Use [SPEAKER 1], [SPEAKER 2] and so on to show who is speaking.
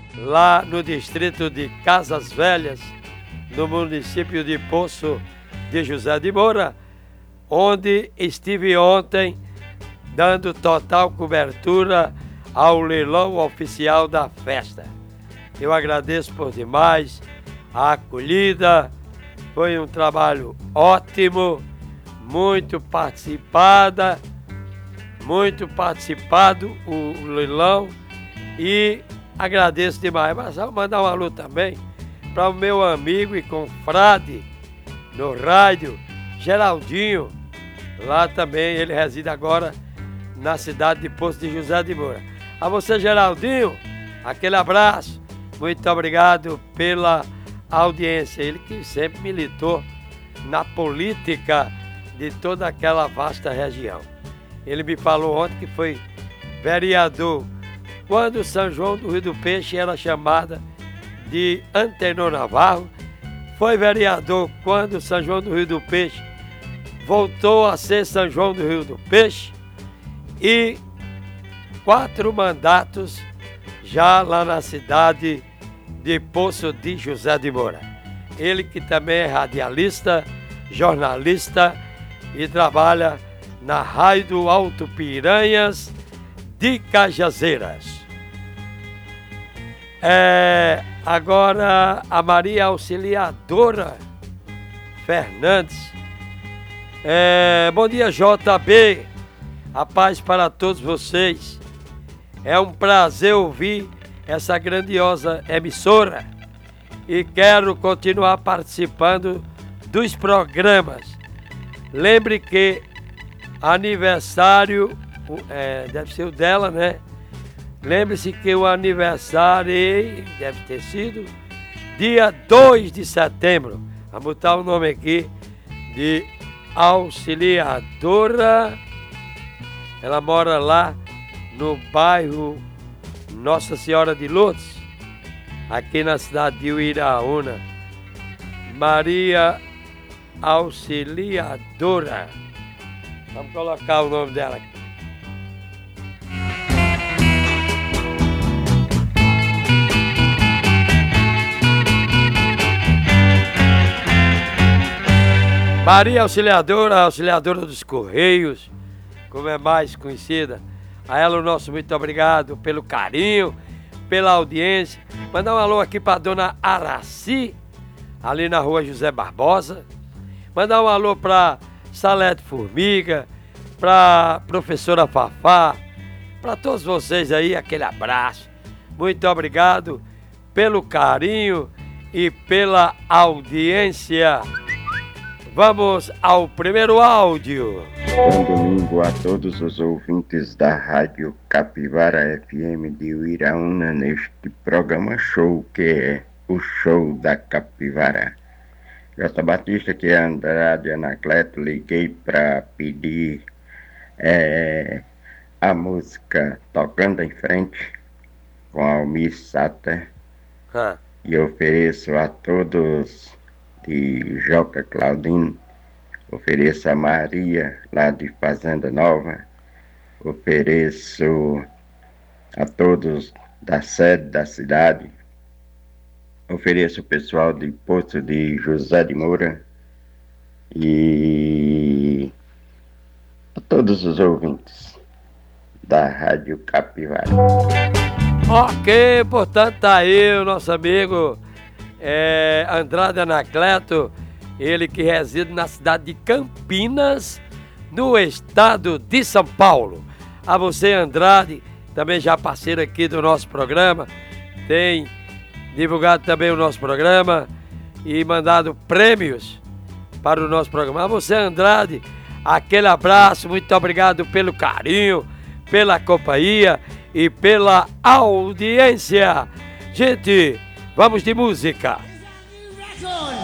[SPEAKER 1] lá no distrito de Casas Velhas, no município de Poço de José de Moura, onde estive ontem dando total cobertura ao leilão oficial da festa. Eu agradeço por demais a acolhida, foi um trabalho ótimo, muito participado o leilão, e agradeço demais. Mas vou mandar um alô também para o meu amigo e confrade no rádio, Geraldinho. Lá também, ele reside agora na cidade de Poço de José de Moura. A você, Geraldinho, aquele abraço. Muito obrigado pela audiência. Ele que sempre militou na política de toda aquela vasta região. Ele me falou ontem que foi vereador quando São João do Rio do Peixe era chamada de Antenor Navarro. Foi vereador quando São João do Rio do Peixe voltou a ser São João do Rio do Peixe, e 4 mandatos já lá na cidade de Poço de José de Moura. Ele que também é radialista, jornalista e trabalha na Rádio do Alto Piranhas de Cajazeiras. Agora a Maria Auxiliadora Fernandes. Bom dia, JB. A paz para todos vocês. É um prazer ouvir essa grandiosa emissora e quero continuar participando dos programas. Lembre que aniversário, deve ser o dela, né? Lembre-se que o aniversário deve ter sido dia 2 de setembro. Vamos botar o nome aqui de Auxiliadora. Ela mora lá no bairro Nossa Senhora de Lourdes, aqui na cidade de Uiraúna. Maria Auxiliadora. Vamos colocar o nome dela aqui. Maria Auxiliadora, auxiliadora dos Correios, como é mais conhecida. A ela o nosso muito obrigado pelo carinho, pela audiência. Mandar um alô aqui para a dona Araci, ali na rua José Barbosa. Mandar um alô para Salete Formiga, para professora Fafá, para todos vocês aí, aquele abraço. Muito obrigado pelo carinho e pela audiência. Vamos ao primeiro áudio.
[SPEAKER 2] Bom domingo a todos os ouvintes da Rádio Capivara FM de Uiraúna, neste programa show que é o Show da Capivara. J. Batista, que é Andrade Anacleto, liguei para pedir a música Tocando em Frente com Almir Sater, e ofereço a todos de Joca Claudino, ofereço a Maria lá de Fazenda Nova, ofereço a todos da sede da cidade, ofereço o pessoal de Poço de José de Moura e a todos os ouvintes da Rádio Capivara.
[SPEAKER 1] Ok, portanto tá aí o nosso amigo Andrade Anacleto, ele que reside na cidade de Campinas, no estado de São Paulo. A você, Andrade, também já parceiro aqui do nosso programa, tem divulgado também o nosso programa e mandado prêmios para o nosso programa. A você, Andrade, aquele abraço, muito obrigado pelo carinho, pela companhia e pela audiência. Gente, vamos de música.